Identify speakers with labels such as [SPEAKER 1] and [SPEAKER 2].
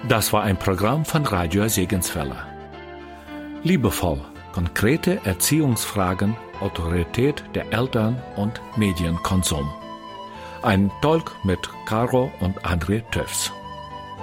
[SPEAKER 1] Das war ein Programm von Radio Segenswelle. Liebevoll, konkrete Erziehungsfragen, Autorität der Eltern und Medienkonsum. Ein Talk mit Caro und André Töfs.